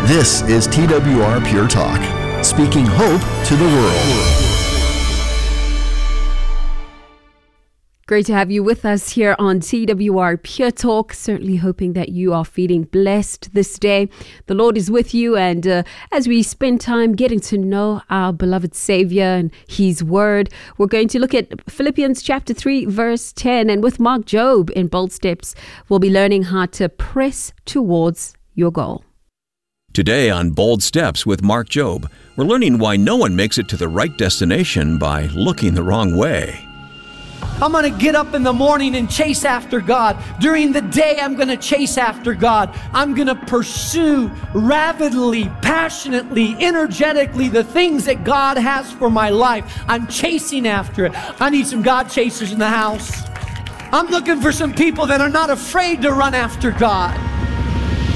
This is TWR Pure Talk, speaking hope to the world. Great to have you with us here on TWR Pure Talk. Certainly hoping that you are feeling blessed this day. The Lord is with you, and as we spend time getting to know our beloved Savior and His Word, we're going to look at Philippians chapter 3, verse 10. And with Mark Jobe in Bold Steps, we'll be learning how to press towards your goal. Today on Bold Steps with Mark Jobe, we're learning why no one makes it to the right destination by looking the wrong way. I'm going to get up in the morning and chase after God. During the day, I'm going to chase after God. I'm going to pursue rapidly, passionately, energetically the things that God has for my life. I'm chasing after it. I need some God chasers in the house. I'm looking for some people that are not afraid to run after God.